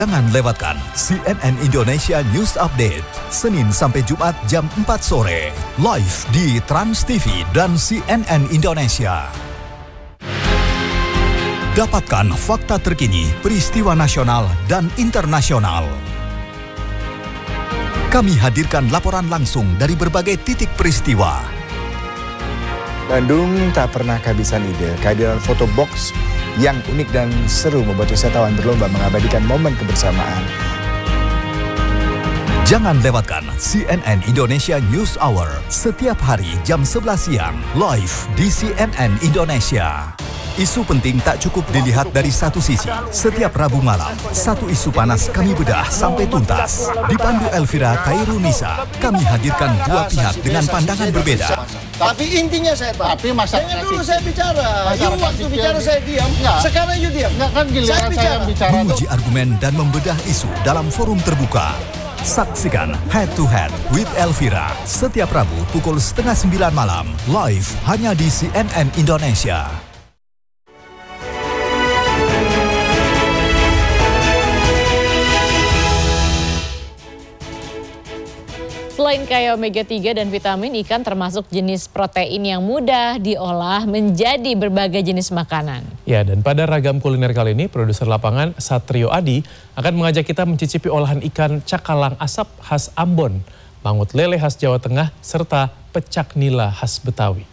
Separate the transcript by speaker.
Speaker 1: Jangan lewatkan CNN Indonesia News Update, Senin sampai Jumat jam 4 sore, live di Trans TV dan CNN Indonesia. Dapatkan fakta terkini, peristiwa nasional dan internasional. Kami hadirkan laporan langsung dari berbagai titik peristiwa.
Speaker 2: Bandung tak pernah kehabisan ide. Kehadiran foto box yang unik dan seru membuat wisatawan berlomba mengabadikan momen kebersamaan.
Speaker 1: Jangan lewatkan CNN Indonesia News Hour setiap hari jam 11 siang, live di CNN Indonesia. Isu penting tak cukup dilihat dari satu sisi. Setiap Rabu malam, satu isu panas kami bedah sampai tuntas. Dipandu Elvira Kairunisa, kami hadirkan dua pihak dengan pandangan berbeda.
Speaker 3: Tapi intinya saya tahu. Tapi jangan dulu saya bicara. Waktu bicara saya diam. Sekarang you diam.
Speaker 4: Kan giliran saya bicara.
Speaker 1: Menguji argumen dan membedah isu dalam forum terbuka. Saksikan Head to Head with Elvira setiap Rabu pukul 8:30 malam, live hanya di CNN Indonesia.
Speaker 5: Selain kaya omega 3 dan vitamin, ikan termasuk jenis protein yang mudah diolah menjadi berbagai jenis makanan.
Speaker 6: Ya, dan pada ragam kuliner kali ini, produser lapangan Satrio Adi akan mengajak kita mencicipi olahan ikan cakalang asap khas Ambon, mangut lele khas Jawa Tengah, serta pecak nila khas Betawi.